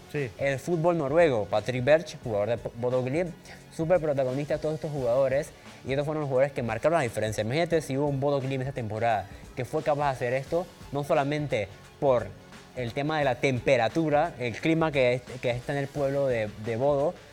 Sí. el fútbol noruego. Patrick Berch, jugador de Bodo Glimt, súper protagonista de todos estos jugadores. Y estos fueron los jugadores que marcaron la diferencia. Imagínate si hubo un Bodo Glimt esta temporada que fue capaz de hacer esto, no solamente por el tema de la temperatura, el clima que está en el pueblo de Bodo,